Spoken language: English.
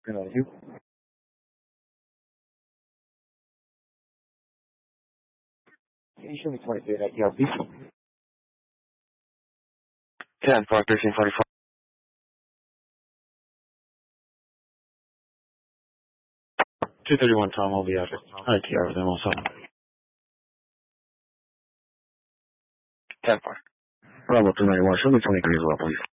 Can I help you? Can you show me 23 at ELP? 10 for 1345. 231 Tom will be after. ITR with them also. 10 for. Bravo 291, show me 23 as well, please.